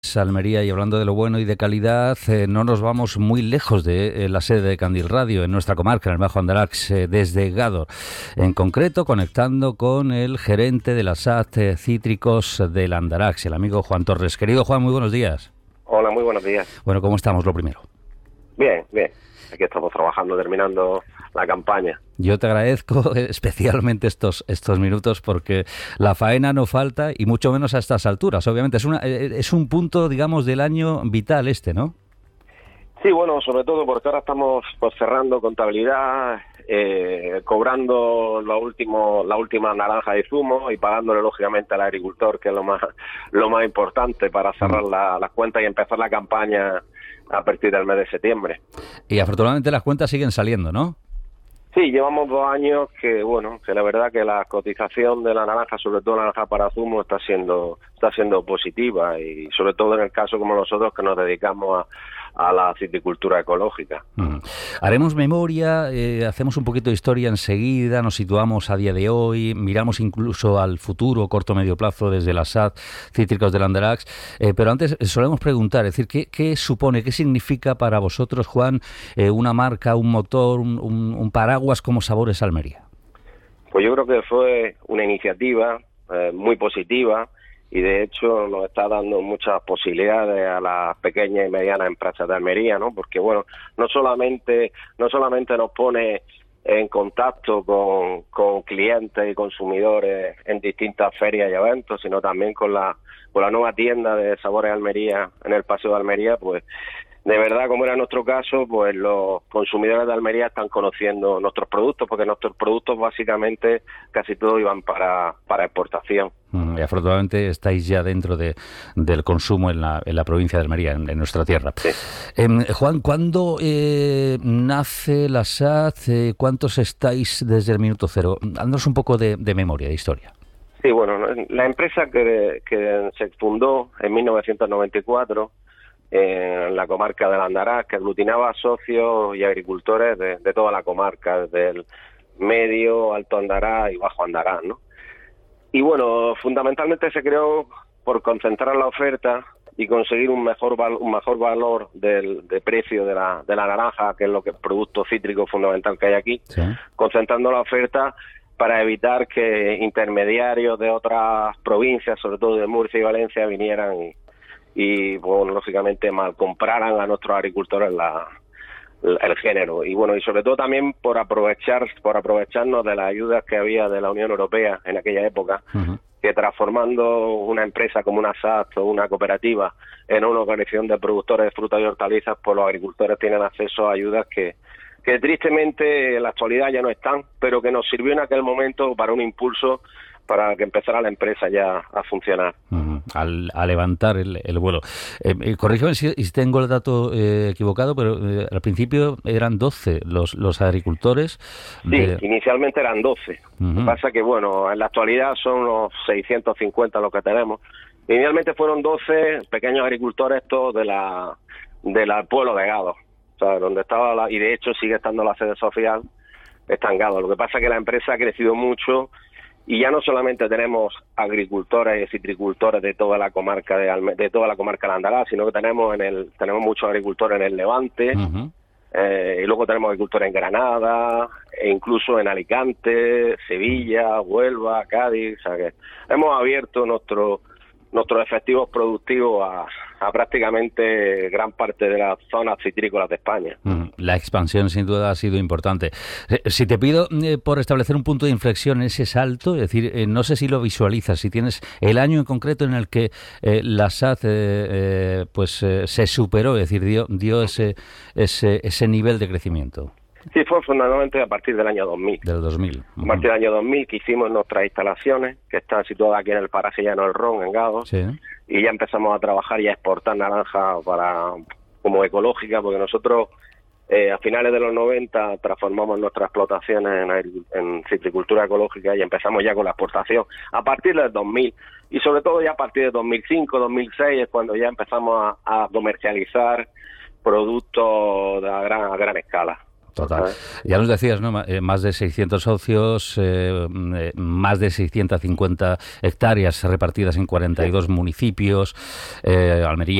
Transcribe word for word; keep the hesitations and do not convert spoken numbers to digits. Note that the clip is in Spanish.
Almería, y hablando de lo bueno y de calidad, eh, no nos vamos muy lejos de eh, la sede de Candil Radio, en nuestra comarca, en el Bajo Andarax, eh, desde Gádor, en concreto conectando con el gerente de la S A T eh, Cítricos del Andarax, el amigo Juan Torres. Querido Juan, muy buenos días. Hola, muy buenos días. Bueno, ¿cómo estamos, lo primero? Bien, bien. Aquí estamos trabajando, terminando la campaña. Yo te agradezco especialmente estos estos minutos porque la faena no falta, y mucho menos a estas alturas. Obviamente es una es un punto, digamos, del año vital este, ¿no? Sí, bueno, sobre todo porque ahora estamos pues cerrando contabilidad, eh, cobrando lo último, la última naranja de zumo y pagándole lógicamente al agricultor, que es lo más lo más importante para cerrar la, las cuentas y empezar la campaña a partir del mes de septiembre. Y afortunadamente las cuentas siguen saliendo, ¿no? Sí, llevamos dos años que, bueno, que la verdad que la cotización de la naranja, sobre todo la naranja para zumo, está siendo está siendo positiva, y sobre todo en el caso como nosotros, que nos dedicamos a, a la citricultura ecológica. Mm. Haremos memoria, eh, hacemos un poquito de historia enseguida, nos situamos a día de hoy, miramos incluso al futuro, corto medio plazo, desde la S A T Cítricos del Andarax, eh, pero antes solemos preguntar, es decir, ¿qué, qué supone, qué significa para vosotros, Juan, eh, una marca, un motor, un, un, un paraguas como Sabores Almería? Pues yo creo que fue una iniciativa eh, muy positiva, y de hecho nos está dando muchas posibilidades a las pequeñas y medianas empresas de Almería, ¿no? Porque bueno, no solamente no solamente nos pone en contacto con, con clientes y consumidores en distintas ferias y eventos, sino también con la con la nueva tienda de Sabores Almería en el Paseo de Almería. Pues de verdad, como era nuestro caso, pues los consumidores de Almería están conociendo nuestros productos, porque nuestros productos básicamente casi todos iban para, para exportación. Mm, y afortunadamente estáis ya dentro de, del consumo en la, en la provincia de Almería, en, en nuestra tierra. Sí. Eh, Juan, ¿cuándo eh, nace la S A T? Eh, ¿Cuántos estáis desde el minuto cero? Dándonos un poco de, de memoria, de historia. Sí, bueno, la empresa que, que se fundó en mil novecientos noventa y cuatro en la comarca del Andarax, que aglutinaba socios y agricultores de, de toda la comarca, desde el medio, Alto Andarax y Bajo Andarax, ¿no? Y bueno, fundamentalmente se creó por concentrar la oferta y conseguir un mejor val, un mejor valor del de precio de la de la naranja, que es lo que producto cítrico fundamental que hay aquí, sí. Concentrando la oferta para evitar que intermediarios de otras provincias, sobre todo de Murcia y Valencia, vinieran y y bueno, lógicamente mal compraran a nuestros agricultores la, la, el género. Y bueno, y sobre todo también por aprovechar por aprovecharnos de las ayudas que había de la Unión Europea en aquella época, uh-huh. que transformando una empresa como una S A T o una cooperativa en una organización de productores de frutas y hortalizas, pues los agricultores tienen acceso a ayudas que que tristemente en la actualidad ya no están, pero que nos sirvió en aquel momento para un impulso para que empezara la empresa ya a funcionar. Uh-huh. Al, a levantar el, el vuelo. Eh, corrígeme si, si tengo el dato eh, equivocado, pero eh, al principio eran doce los, los agricultores. De... Sí, inicialmente eran doce. Uh-huh. Lo que pasa que, bueno, en la actualidad son unos seiscientos cincuenta los que tenemos. Inicialmente fueron doce pequeños agricultores, todos de la del pueblo de Gádor, o sea, donde estaba la, y de hecho sigue estando la sede social, está en Gádor. Lo que pasa es que la empresa ha crecido mucho. Y ya no solamente tenemos agricultores y citricultores de toda la comarca de, Alme- de toda la comarca de Andarax, sino que tenemos en el tenemos muchos agricultores en el Levante, uh-huh. eh, y luego tenemos agricultores en Granada, e incluso en Alicante, Sevilla, Huelva, Cádiz. O sea que hemos abierto nuestro nuestros efectivos productivos a, a prácticamente gran parte de las zonas citrícolas de España. La expansión sin duda ha sido importante. Si te pido eh, por establecer un punto de inflexión en ese salto, es decir, eh, no sé si lo visualizas, si tienes el año en concreto en el que eh, la S A T eh, eh, pues eh, se superó, es decir, dio, dio ese, ese, ese nivel de crecimiento. Sí, fue fundamentalmente a partir del año dos mil. Del dos mil. Uh-huh. A partir del año dos mil que hicimos nuestras instalaciones, que están situadas aquí en el paraje llano del Ron, en Gádor, sí. Y ya empezamos a trabajar y a exportar naranja para como ecológica, porque nosotros eh, a finales de los noventa transformamos nuestras explotaciones en, en citricultura ecológica y empezamos ya con la exportación a partir del dos mil. Y sobre todo ya a partir de dos mil cinco, dos mil seis es cuando ya empezamos a, a comercializar productos de a gran, a gran escala. Total. Ya nos decías, ¿no? Eh, más de seiscientos socios, eh, eh, más de seiscientas cincuenta hectáreas repartidas en cuarenta y dos municipios, eh, Almería,